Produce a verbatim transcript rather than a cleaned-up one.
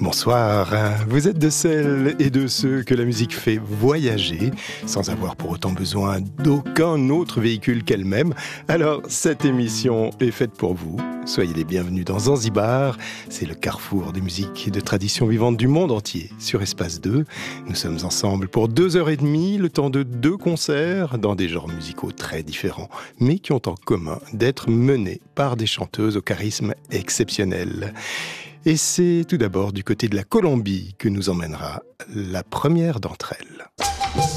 bonsoir. Vous êtes de celles et de ceux que la musique fait voyager, sans avoir pour autant besoin d'aucun autre véhicule qu'elle-même. Alors, cette émission est faite pour vous. Soyez les bienvenus dans Zanzibar. C'est le carrefour des musiques et de traditions vivantes du monde entier, sur Espace deux. Nous sommes ensemble pour deux heures et demie, le temps de deux concerts, dans des genres musicaux très différents, mais qui ont en commun d'être menés par des chanteuses au charisme exceptionnel. Et c'est tout d'abord du côté de la Colombie que nous emmènera la première d'entre elles.